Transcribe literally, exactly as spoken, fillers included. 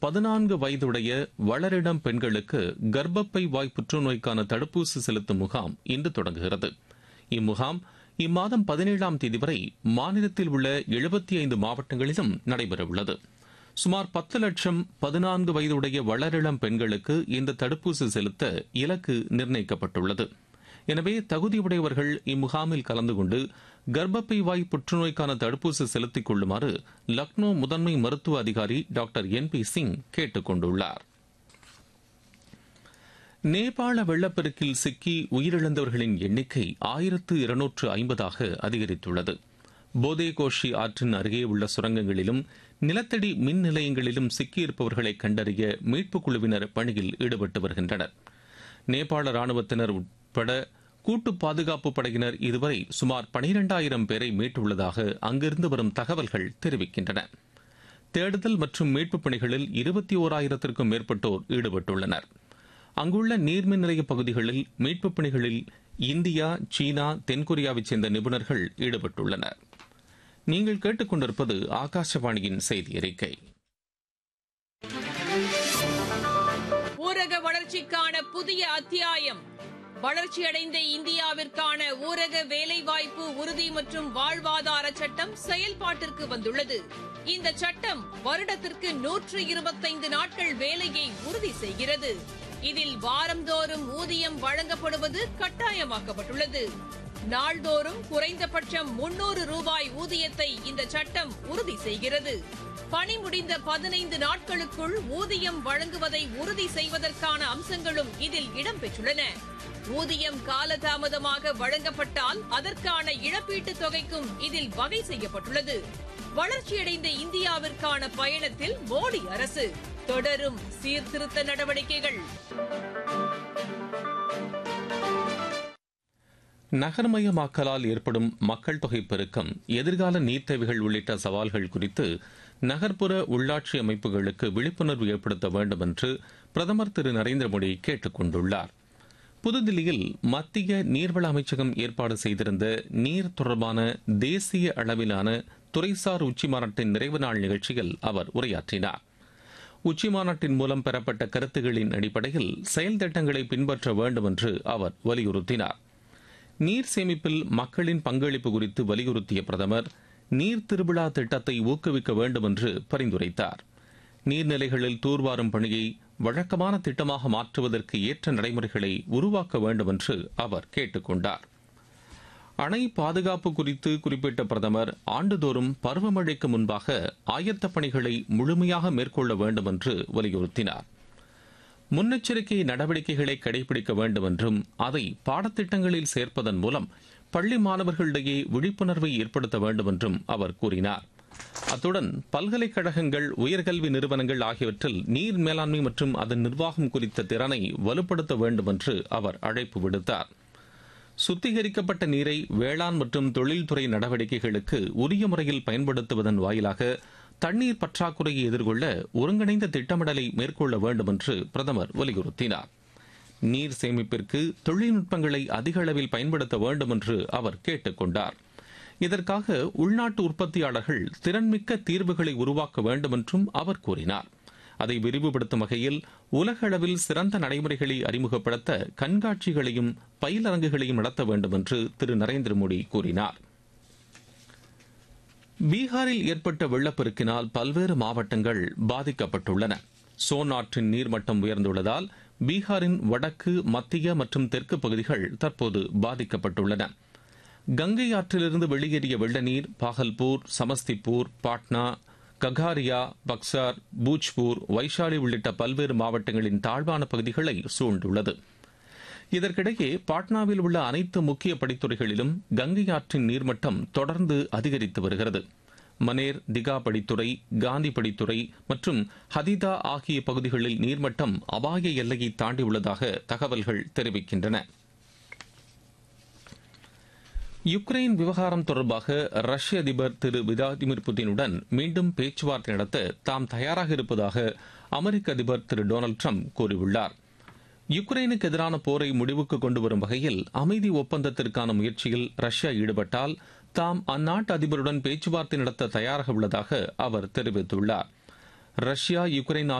பதினான்கு வயதுடைய வளரிடம் பெண்களுக்கு கர்ப்பப்பை வாய் புற்றுநோய்க்கான தடுப்பூசி செலுத்தும் முகாம் இன்று தொடங்குகிறது. இம்முகாம் இம்மாதம் பதினேழாம் தேதி வரை மாநிலத்தில் உள்ள எழுபத்தி ஐந்து மாவட்டங்களிலும் நடைபெறவுள்ளது. சுமார் பத்து லட்சம் பதினான்கு வயதுடைய வளரிளம் பெண்களுக்கு இந்த தடுப்பூசி செலுத்த இலக்கு நிர்ணயிக்கப்பட்டுள்ளது. எனவே தகுதியுடையவர்கள் இம்முகாமில் கலந்து கொண்டு கர்ப்பப்பை வாய் புற்றுநோய்க்கான தடுப்பூசி செலுத்திக் கொள்ளுமாறு லக்னோ முதன்மை மருத்துவ அதிகாரி டாக்டர் என் பி சிங் கேட்டுக் கொண்டுள்ளார். நேபாள வெள்ளப்பெருக்கில் சிக்கி உயிரிழந்தவர்களின் எண்ணிக்கை ஆயிரத்து இருநூற்று ஐம்பதாக அதிகரித்துள்ளது. போதேகோஷி ஆற்றின் அருகே உள்ள சுரங்கங்களிலும் நிலத்தடி மின் நிலையங்களிலும் சிக்கியிருப்பவர்களை கண்டறிய மீட்புக் குழுவினர் பணியில் ஈடுபட்டு வருகின்றனர். நேபாள ராணுவத்தினர் உட்பட கூட்டு பாதுகாப்பு படையினர் இதுவரை சுமார் பனிரெண்டாயிரம் பேரை மீட்டுள்ளதாக அங்கிருந்து வரும் தகவல்கள் தெரிவிக்கின்றன. தேடுதல் மற்றும் மீட்புப் பணிகளில் இருபத்தி ஓராயிரத்திற்கும் மேற்பட்டோர் ஈடுபட்டுள்ளனர். அங்குள்ள நீர்மின் நிலைய பகுதிகளில் மீட்புப் பணிகளில் இந்தியா, சீனா, தென்கொரியாவைச் சேர்ந்த நிபுணர்கள் ஈடுபட்டுள்ளனர். நீங்கள் கேட்டுக்கொண்டிருப்பது ஆகாசவாணியின் செய்தி அறிக்கை. ஊரக வளர்ச்சிக்கான புதிய அத்தியாயம். வளர்ச்சியடைந்த இந்தியாவிற்கான ஊரக வேலைவாய்ப்பு உறுதி மற்றும் வாழ்வாதார சட்டம் செயல்பாட்டிற்கு வந்துள்ளது. இந்த சட்டம் வருடத்திற்கு நூற்று இருபத்தைந்து நாட்கள் வேலையை உறுதி செய்கிறது. இதில் வாரந்தோறும் ஊதியம் வழங்கப்படுவது கட்டாயமாக்கப்பட்டுள்ளது. நாள்தோறும் குறைந்தபட்சம் முன்னூறு ரூபாய் ஊதியத்தை இந்த சட்டம் உறுதி செய்கிறது. பணி முடிந்த பதினைந்து நாட்களுக்குள் ஊதியம் வழங்குவதை உறுதி செய்வதற்கான அம்சங்களும் இதில் இடம்பெற்றுள்ளன. ஊதியம் காலதாமதமாக வழங்கப்பட்டால் அதற்கான இழப்பீட்டுத் தொகைக்கும் இதில் வகை செய்யப்பட்டுள்ளது. வளர்ச்சியடைந்த இந்தியாவிற்கான பயணத்தில் மோடி அரசு தொடரும் சீர்திருத்த நடவடிக்கைகள். நகர்மயமாக்கலால் ஏற்படும் மக்கள் தொகை பெருக்கம், எதிர்கால நீர் தேவைகள் உள்ளிட்ட சவால்கள் குறித்து நகர்ப்புற உள்ளாட்சி அமைப்புகளுக்கு விழிப்புணர்வு ஏற்படுத்த வேண்டும் என்று பிரதமர் திரு நரேந்திர மோடி கேட்டுக் கொண்டுள்ளார். புதுதில்லியில் மத்திய நீர்வள அமைச்சகம் ஏற்பாடு செய்திருந்த நீர் தொடர்பான தேசிய அளவிலான துறைசார் உச்சிமாநாட்டின் நிறைவு நாள் நிகழ்ச்சியில் அவர் உரையாற்றினார். உச்சிமாநாட்டின் மூலம் பெறப்பட்ட கருத்துகளின் அடிப்படையில் செயல் திட்டங்களை பின்பற்ற வேண்டும் என்று அவர் வலியுறுத்தினார். நீர் சேமிப்பில் மக்களின் பங்களிப்பு குறித்து வலியுறுத்திய பிரதமர் நீர் திருவிழா திட்டத்தை ஊக்குவிக்க வேண்டும் என்று பரிந்துரைத்தார். நீர்நிலைகளில் தூர்வாரும் பணியை வழக்கமான திட்டமாக மாற்றுவதற்கு ஏற்ற நடைமுறைகளை உருவாக்க வேண்டும் என்று அவர் கேட்டுக் கொண்டார். அணை பாதுகாப்பு குறித்து குறிப்பிட்ட பிரதமர் ஆண்டுதோறும் பருவமழைக்கு முன்பாக ஆயத்த பணிகளை முழுமையாக மேற்கொள்ள வேண்டும் என்று வலியுறுத்தினார். முன்னெச்சரிக்கை நடவடிக்கைகளை கடைபிடிக்க வேண்டும் என்றும் அதை பாடத்திட்டங்களில் சேர்ப்பதன் மூலம் பள்ளி மாணவர்களிடையே விழிப்புணர்வை ஏற்படுத்த வேண்டும் என்றும் அவர் கூறினார். அத்துடன் பல்கலைக்கழகங்கள், உயர்கல்வி நிறுவனங்கள் ஆகியவற்றில் நீர் மேலாண்மை மற்றும் அதன் நிர்வாகம் குறித்த திறனை வலுப்படுத்த வேண்டும் என்று அவர் அழைப்பு விடுத்தார். சுத்திகரிக்கப்பட்ட நீரை வேளாண் மற்றும் தொழில்துறை நடவடிக்கைகளுக்கு உரிய முறையில் பயன்படுத்துவதன் வாயிலாக தண்ணீர் பற்றாக்குறையை எதிர்கொள்ள ஒருங்கிணைந்த திட்டமிடலை மேற்கொள்ள வேண்டும் என்று பிரதமர் வலியுறுத்தினார். நீர் சேமிப்பிற்கு தொழில்நுட்பங்களை அதிக அளவில் பயன்படுத்த வேண்டும் என்று அவர் கேட்டுக் கொண்டார். இதற்காக உள்நாட்டு உற்பத்தியாளர்கள் திறன்மிக்க தீர்வுகளை உருவாக்க வேண்டும் என்றும் அவர் கூறினார். அதை விரிவுபடுத்தும் வகையில் உலக அளவில் சிறந்த நடைமுறைகளை அறிமுகப்படுத்த கண்காட்சிகளையும் பயிலரங்குகளையும் நடத்த வேண்டும் என்று திரு நரேந்திர மோடி கூறினார். பீகாரில் ஏற்பட்ட வெள்ளப்பெருக்கினால் பல்வேறு மாவட்டங்கள் பாதிக்கப்பட்டுள்ளன. சோன் ஆற்றின் நீர்மட்டம் உயர்ந்துள்ளதால் பீகாரின் வடக்கு, மத்திய மற்றும் தெற்கு பகுதிகள் தற்போது பாதிக்கப்பட்டுள்ளன. கங்கை ஆற்றிலிருந்து வெளியேறிய வெள்ள நீர் பாகல்பூர், சமஸ்திபூர், பாட்னா, ககாரியா, பக்சார், பூஜ்பூர், வைஷாலி உள்ளிட்ட பல்வேறு மாவட்டங்களின் தாழ்வான பகுதிகளை சூழ்ந்துள்ளது. இதற்கிடையே பாட்னாவில் உள்ள அனைத்து முக்கிய படித்துறைகளிலும் கங்கை ஆற்றின் நீர்மட்டம் தொடர்ந்து அதிகரித்து வருகிறது. மனேர், திகா படித்துறை, காந்தி படித்துறை மற்றும் ஹதிதா ஆகிய பகுதிகளில் நீர்மட்டம் அபாய எல்லையை தாண்டியுள்ளதாக தகவல்கள் தெரிவிக்கின்றன. யுக்ரைன் விவகாரம் தொடர்பாக ரஷ்ய அதிபர் திரு விளாடிமிர் புட்டினுடன் மீண்டும் பேச்சுவார்த்தை நடத்த தாம் தயாராக இருப்பதாக அமெரிக்க அதிபர் திரு டொனால்டு டிரம்ப் கூறியுள்ளார். யுக்ரைனுக்கு எதிரான போரை முடிவுக்கு கொண்டு வரும் வகையில் அமைதி ஒப்பந்தத்திற்கான முயற்சியில் ரஷ்யா ஈடுபட்டால் தாம் அந்நாட்டு அதிபருடன் பேச்சுவார்த்தை நடத்த தயாராக உள்ளதாக அவர் தெரிவித்துள்ளார். Russia, Ukraine